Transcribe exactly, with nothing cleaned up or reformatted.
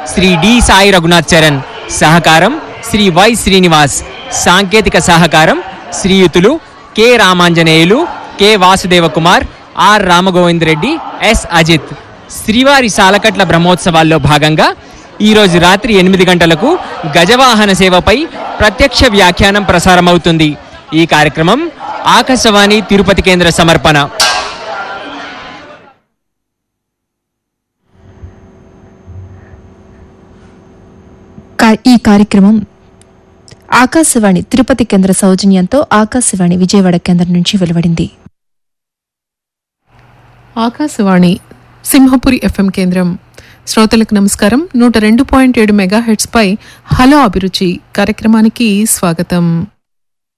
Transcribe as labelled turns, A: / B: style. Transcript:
A: Shri D Sai Raghunath Charan, సహకారం Shri why Srinivas, సాంకేతిక సహకారం శ్రీయుతులు K Ramanjaneyulu, K Vasudeva Kumar, are Ramagovind Reddy, yes Ajit. శ్రీవారి సాలకట్ల బ్రహ్మోత్సవాల్లో భాగంగా ఈరోజు రాత్రి ఎనిమిది గంటలకు గజవాహన సేవపై ప్రత్యక్ష వ్యాఖ్యానం ప్రసారమవుతుంది. ఈ కార్యక్రమం ఆకాశవాణి తిరుపతి కేంద్ర సమర్పణ.
B: ఈ కార్యక్రమం ఆకాశవాణి తిరుపతి కేంద్ర సౌజన్యంతో ఆకాశవాణి విజయవాడ కేంద్రం నుంచి వెలువడింది.
C: ఆకాశవాణి సింహపురి ఎఫ్ఎం కేంద్రం. శ్రోతలకు నమస్కారం. నూట రెండు పాయింట్ ఏడు మెగాహెర్ట్స్ పై హలో అభిరుచి కార్యక్రమానికి స్వాగతం.